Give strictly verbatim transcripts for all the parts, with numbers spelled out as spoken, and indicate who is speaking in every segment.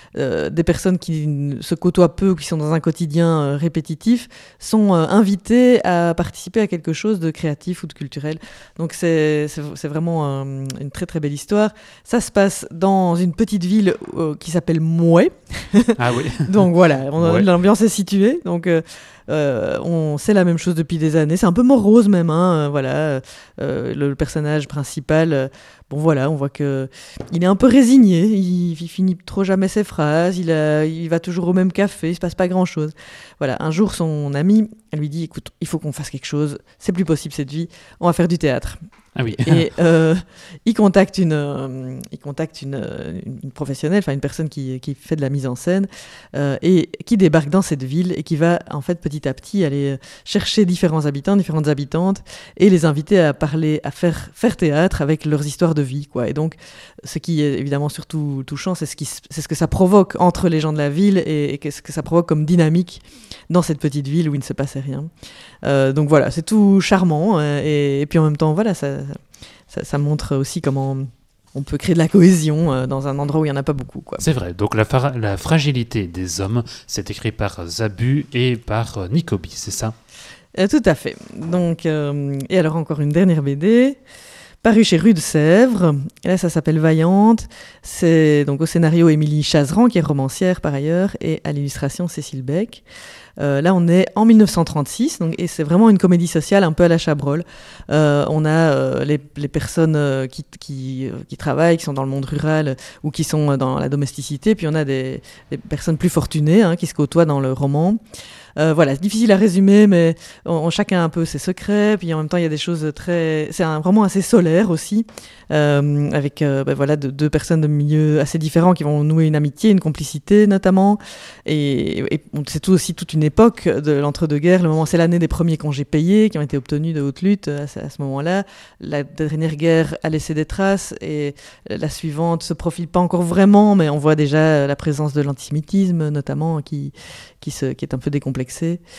Speaker 1: euh, des personnes qui se côtoient peu, qui sont dans un quotidien euh, répétitif, sont euh, invitées à participer à quelque chose de créatif ou de culturel. Donc c'est, c'est, c'est vraiment euh, une très très belle histoire. Ça se passe dans une petite ville euh, qui s'appelle Mouet.
Speaker 2: Ah oui.
Speaker 1: Donc voilà, on,
Speaker 2: Ouais.
Speaker 1: l'ambiance est située. Donc euh, euh, on sait la même chose depuis des années. C'est un peu morose même, hein, euh, voilà. Euh, le, le personnage principal, euh, bon voilà, on voit que il est un peu résigné. Il, il finit trop jamais ses phrases. Il, a, il va toujours au même café. Il se passe pas grand chose. Voilà. Un jour, son ami, elle lui dit, écoute, il faut qu'on fasse quelque chose. C'est plus possible cette vie. On va faire du théâtre.
Speaker 2: Ah oui.
Speaker 1: Et euh, il contacte une, euh, il contacte une, euh, une professionnelle, enfin une personne qui, qui fait de la mise en scène euh, et qui débarque dans cette ville et qui va en fait petit à petit aller chercher différents habitants, différentes habitantes et les inviter à parler, à faire faire théâtre avec leurs histoires de vie, quoi. Et donc, ce qui est évidemment surtout touchant, c'est ce qui, c'est ce que ça provoque entre les gens de la ville et, et ce que ça provoque comme dynamique dans cette petite ville où il ne se passait rien. Euh, donc voilà, c'est tout charmant euh, et, et puis en même temps, voilà, ça, ça, ça montre aussi comment on peut créer de la cohésion euh, dans un endroit où il n'y en a pas beaucoup, quoi.
Speaker 2: C'est vrai, donc la, fra- la fragilité des hommes, c'est écrit par Zabu et par euh, Nicobi, c'est ça?
Speaker 1: Euh, tout à fait. Donc, euh, et alors encore une dernière B D, parue chez Rue de Sèvres. Et là, ça s'appelle Vaillante. C'est donc au scénario Émilie Chazeran, qui est romancière par ailleurs, et à l'illustration Cécile Beck. Euh, là, on est en dix-neuf cent trente-six, donc, et c'est vraiment une comédie sociale un peu à la Chabrol. Euh, on a euh, les, les personnes euh, qui, qui, euh, qui travaillent, qui sont dans le monde rural euh, ou qui sont euh, dans la domesticité, puis on a des, des personnes plus fortunées hein, qui se côtoient dans le roman. Euh, voilà, c'est difficile à résumer, mais on, on, chacun a un peu ses secrets, puis en même temps, il y a des choses très... C'est un, vraiment assez solaire aussi, euh, avec euh, ben voilà, deux, deux personnes de milieux assez différents qui vont nouer une amitié, une complicité notamment, et, et c'est tout aussi toute une époque de l'entre-deux-guerres. Le moment, c'est l'année des premiers congés payés qui ont été obtenus de haute lutte à, à ce moment-là. La dernière guerre a laissé des traces, et la suivante se profile pas encore vraiment, mais on voit déjà la présence de l'antisémitisme notamment, qui, qui, se, qui est un peu décomplexé.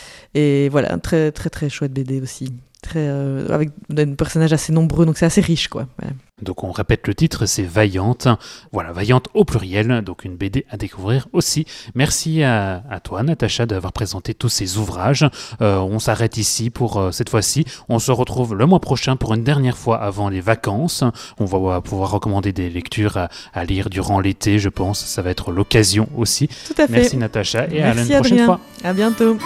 Speaker 1: Et voilà, un très très très chouette B D aussi, très, euh, avec des personnages assez nombreux, donc c'est assez riche, quoi. Voilà.
Speaker 2: Donc on répète le titre, c'est Vaillante. Voilà, Vaillante au pluriel, donc une B D à découvrir aussi. Merci à, à toi, Natacha, d'avoir présenté tous ces ouvrages. Euh, on s'arrête ici pour euh, cette fois-ci. On se retrouve le mois prochain pour une dernière fois avant les vacances. On va pouvoir recommander des lectures à, à lire durant l'été, je pense. Ça va être l'occasion aussi.
Speaker 1: Tout à fait.
Speaker 2: Merci Natacha et
Speaker 1: Merci
Speaker 2: à la prochaine
Speaker 1: Adrien.
Speaker 2: fois.
Speaker 1: À bientôt.